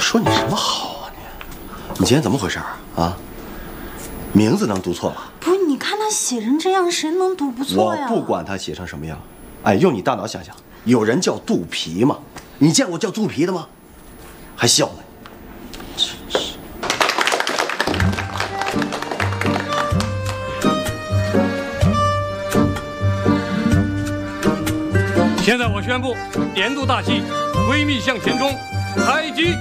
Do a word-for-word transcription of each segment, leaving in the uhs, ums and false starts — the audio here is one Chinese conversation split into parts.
说你什么好啊你？你今天怎么回事啊？名字能读错吗？ 不是，你看他写成这样，谁能读不错呀？ 我不管他写成什么样，哎，用你大脑想想，有人叫肚皮吗？你见过叫肚皮的吗？还笑呢。真是。 现在我宣布，年度大戏《闺蜜向前冲》开机。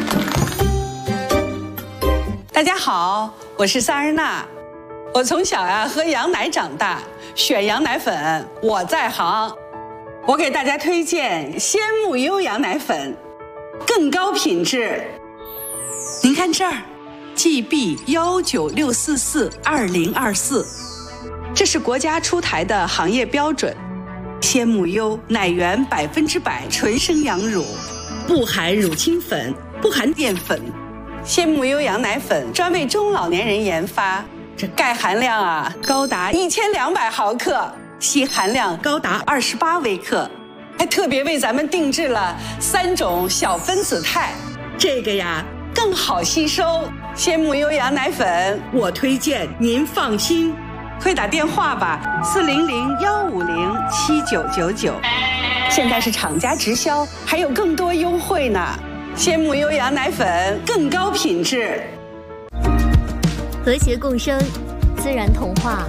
大家好，我是萨日娜。我从小呀喝羊奶长大，选羊奶粉我在行。我给大家推荐鲜木优羊奶粉，更高品质。您看这儿 ，G B 幺九六四四二零二四，这是国家出台的行业标准。鲜木优奶源百分之百纯生羊乳，不含乳清粉，不含淀粉。鲜木优羊奶粉专为中老年人研发，这钙含量啊高达一千两百毫克，硒含量高达二十八微克，还特别为咱们定制了三种小分子肽，这个呀更好吸收。鲜木优羊奶粉，我推荐您放心。快打电话吧，四零零幺五零七九九九。现在是厂家直销，还有更多优惠呢。鲜木优羊奶粉更高品质， 和谐共生，自然童话。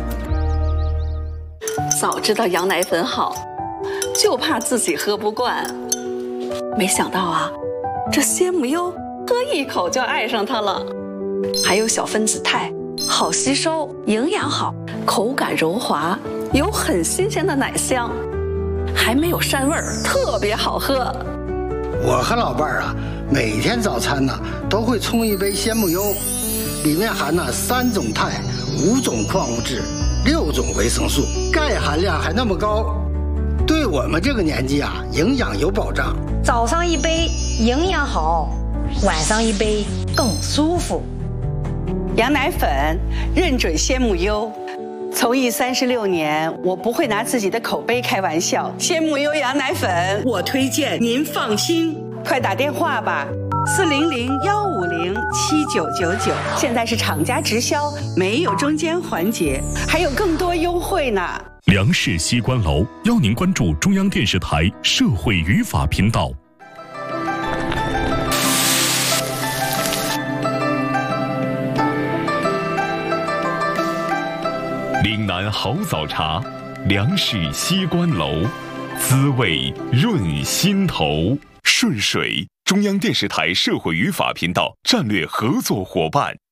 早知道羊奶粉好，就怕自己喝不惯。没想到啊，这鲜木优喝一口就爱上它了。还有小分子肽，好吸收，营养好，口感柔滑，有很新鲜的奶香，还没有膻味儿，特别好喝。 我和老伴儿啊，每天早餐呢都会冲一杯鲜木优，里面含了三种肽、五种矿物质、六种维生素，钙含量还那么高，对我们这个年纪啊，营养有保障。 早上一杯营养好，晚上一杯更舒服。 羊奶粉认准鲜木优。从艺三十六年，我不会拿自己的口碑开玩笑。鲜木优羊奶粉，我推荐您放心。快打电话吧，四零零幺五零七九九九。现在是厂家直销，没有中间环节，还有更多优惠呢。 梁氏西关楼邀您关注中央电视台社会语法频道。岭南好早茶，梁氏西关楼，滋味润心头。顺水，中央电视台社会语法频道战略合作伙伴。